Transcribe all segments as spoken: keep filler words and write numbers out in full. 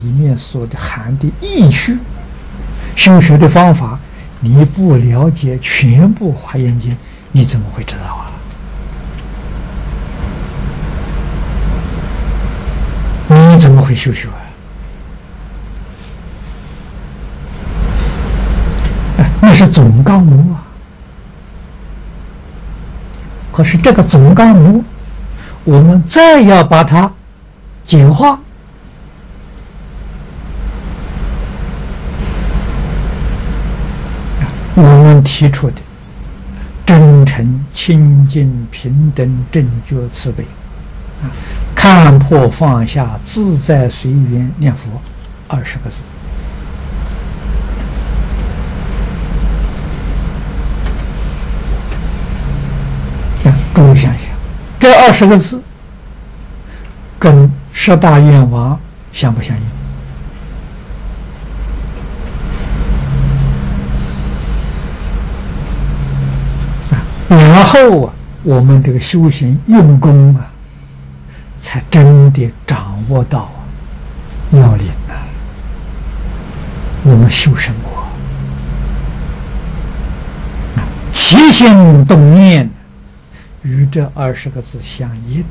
里面所的含的意趣，修学的方法，你不了解全部华严经，你怎么会知道啊？你怎么会修学啊？哎，那是总纲目啊。可是这个总纲目，我们再要把它简化。我们提出的真诚、清净、平等、正觉、慈悲，啊，看破放下、自在随缘念佛，二十个字。啊，诸位想想，这二十个字跟十大愿王相不相应？然后啊，我们这个修行用功啊，才真的掌握到啊要领啊。我们修什么啊？起心动念与这二十个字相应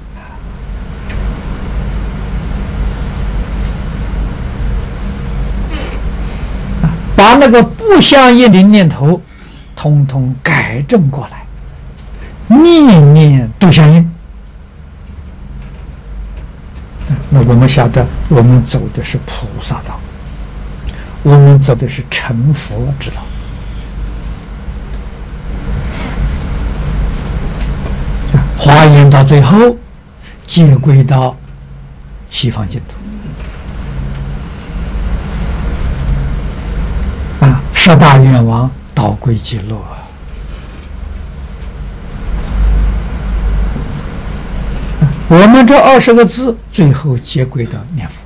啊！把那个不相应的念头，统统改正过来。念念都相应，那我们晓得，我们走的是菩萨道，我们走的是成佛之道。华严到最后接归到西方净土，啊，十大愿王导归极乐。我们这二十个字最后结归到念佛，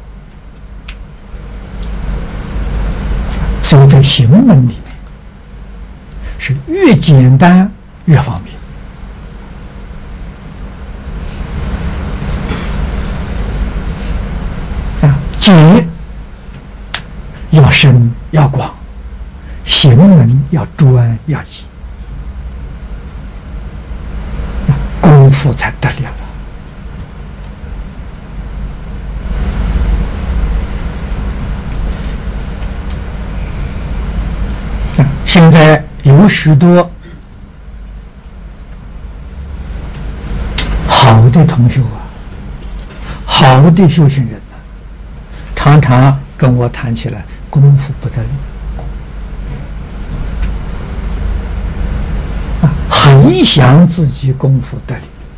所以在行门里面是越简单越方便啊，解要深要广，行门要专要易，功夫才得了。现在有许多好的同学啊，好的修行人啊，常常跟我谈起来功夫不得力啊，很想自己功夫得力，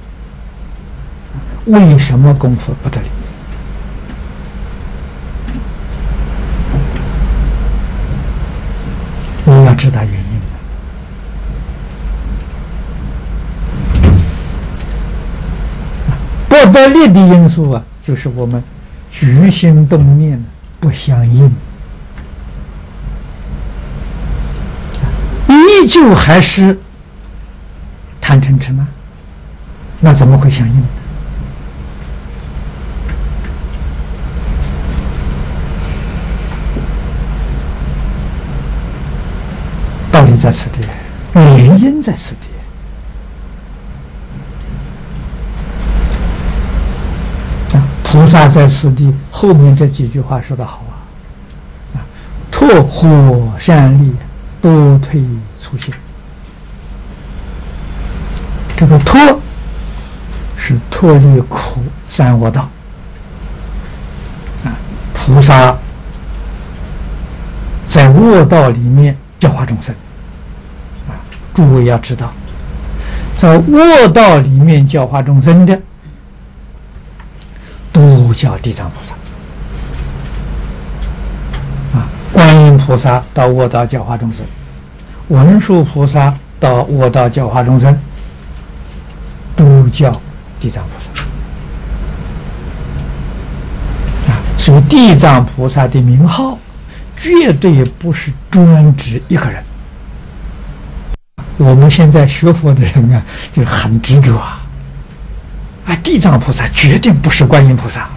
为什么功夫不得力？你要知道原因的。不得力的因素啊，就是我们举心动念不相应，依旧还是贪嗔痴慢，那怎么会相应呢？道理在此地，原因在此地。啊，菩萨在此地后面这几句话说得好啊！啊，拓火善利，多退粗心。这个脱是脱离苦三恶道。啊，菩萨在恶道里面教化众生。诸位要知道，在恶道里面教化众生的，都叫地藏菩萨。啊，观音菩萨到恶道教化众生，文殊菩萨到恶道教化众生，都叫地藏菩萨。啊，所以地藏菩萨的名号，绝对不是专指一个人。我们现在学佛的人啊，就很执着啊！啊，地藏菩萨决定不是观音菩萨。